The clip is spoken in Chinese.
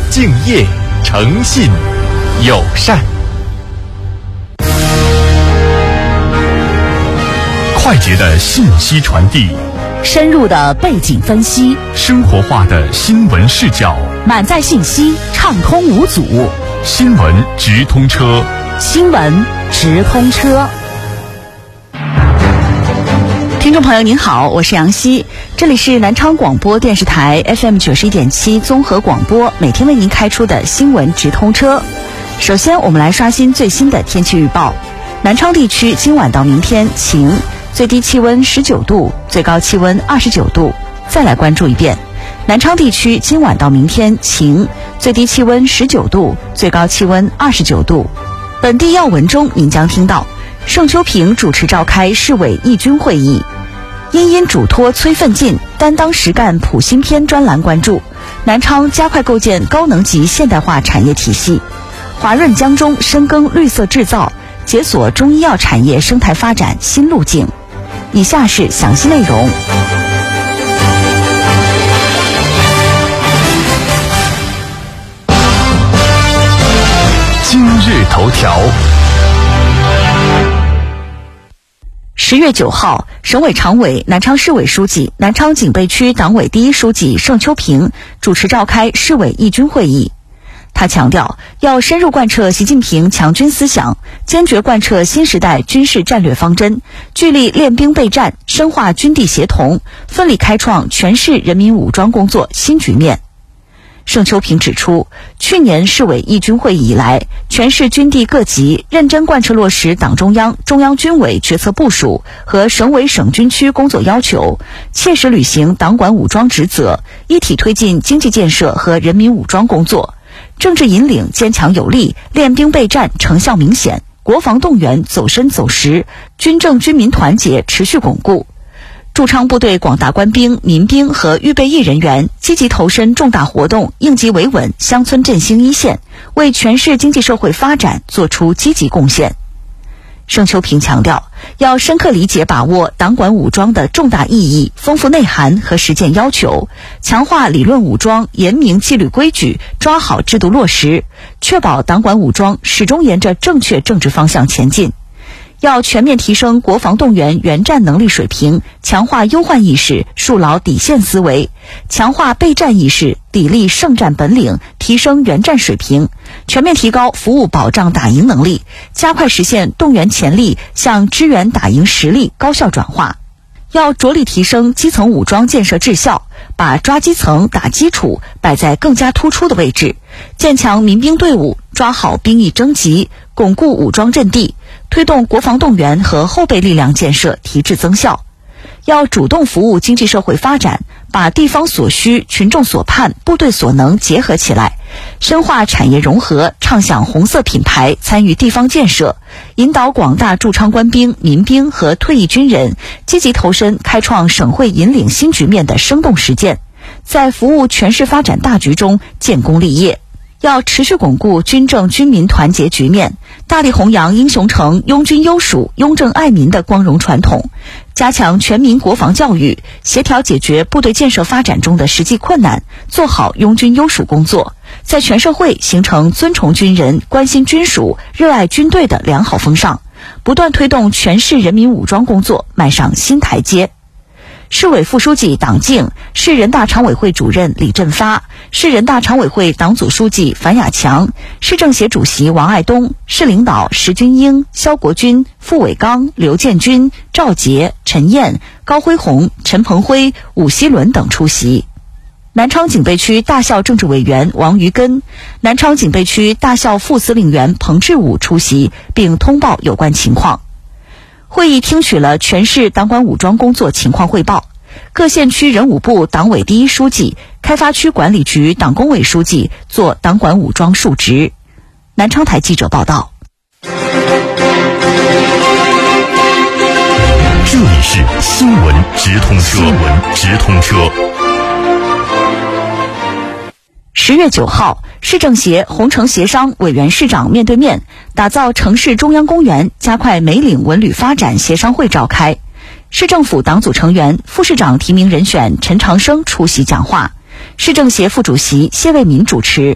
敬业、诚信、友善。快捷的信息传递， 深入的背景分析， 生活化的新闻视角， 满载信息，畅通无阻。 新闻直通车， 新闻直通车。听众朋友您好，我是杨希，这里是南昌广播电视台 FM 91.7综合广播，每天为您开出的新闻直通车。首先我们来刷新最新的天气预报。南昌地区今晚到明天晴，最低气温19度，最高气温29度。再来关注一遍，南昌地区今晚到明天晴，最低气温19度，最高气温29度。本地要闻中您将听到，盛秋平主持召开市委义军会议，因嘱托催奋进，担当实干普新篇专栏关注，南昌加快构建高能级现代化产业体系，华润江中深耕绿色制造，解锁中医药产业生态发展新路径。以下是详细内容。 今日头条。 10月9号，省委常委、南昌市委书记、南昌警备区党委第一书记盛秋平主持召开市委义军会议。他强调，要深入贯彻习近平强军思想，坚决贯彻新时代军事战略方针，聚力练兵备战，深化军地协同，奋力开创全市人民武装工作新局面。盛秋平指出，去年市委义军会议以来，全市军地各级认真贯彻落实党中央、中央军委决策部署和省委省军区工作要求，切实履行党管武装职责，一体推进经济建设和人民武装工作，政治引领坚强有力，练兵备战成效明显，国防动员走深走实，军政军民团结持续巩固。驻昌部队广大官兵、民兵和预备役人员积极投身重大活动，应急维稳、乡村振兴一线，为全市经济社会发展作出积极贡献。盛秋平强调，要深刻理解把握党管武装的重大意义、丰富内涵和实践要求，强化理论武装，严明纪律规矩，抓好制度落实，确保党管武装始终沿着正确政治方向前进。要全面提升国防动员原战能力水平，强化忧患意识，树牢底线思维，强化备战意识，砥砺胜战本领，提升原战水平，全面提高服务保障打赢能力，加快实现动员潜力向支援打赢实力高效转化。要着力提升基层武装建设质效，把抓基层、打基础摆在更加突出的位置，建强民兵队伍，抓好兵役征集，巩固武装阵地，推动国防动员和后备力量建设提质增效。要主动服务经济社会发展，把地方所需、群众所盼、部队所能结合起来，深化产业融合，唱响红色品牌，参与地方建设，引导广大驻昌官兵、民兵和退役军人积极投身开创省会引领新局面的生动实践，在服务全市发展大局中建功立业。要持续巩固军政军民团结局面，大力弘扬英雄城、拥军优属、拥政爱民的光荣传统，加强全民国防教育，协调解决部队建设发展中的实际困难，做好拥军优属工作，在全社会形成尊崇军人、关心军属、热爱军队的良好风尚，不断推动全市人民武装工作迈上新台阶。市委副书记党静、市人大常委会主任李振发、市人大常委会党组书记樊亚强、市政协主席王爱东、市领导石军英、肖国军、傅伟刚、刘建军、赵杰、陈燕、高辉红、陈鹏辉、武希伦等出席。南昌警备区大校政治委员王于根、南昌警备区大校副司令员彭志武出席，并通报有关情况。会议听取了全市党管武装工作情况汇报，各县区人武部党委第一书记、开发区管理局党工委书记做党管武装述职。南昌台记者报道。 这里是新闻直通车。新闻直通车。 10月9号，市政协红城协商委员市长面对面打造城市中央公园加快梅岭文旅发展协商会召开，市政府党组成员、副市长提名人选陈长生出席讲话，市政协副主席谢卫民主持。